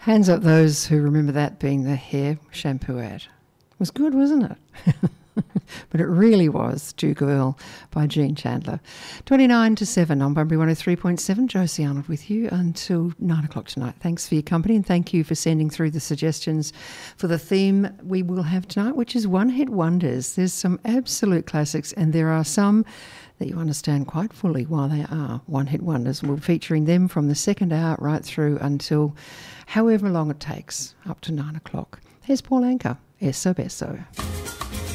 Hands up those who remember that being the hair shampoo ad. It was good, wasn't it? But it really was Duke of Earl by Gene Chandler. 29 to 7 on Bunbury 103.7. Josie Arnold with you until 9 o'clock tonight. Thanks for your company and thank you for sending through the suggestions for the theme we will have tonight, which is one-hit wonders. There's some absolute classics and there are some that you understand quite fully why they are one-hit wonders. We'll be featuring them from the second hour right through until however long it takes, up to 9 o'clock. Here's Paul Anka, Eso Beso.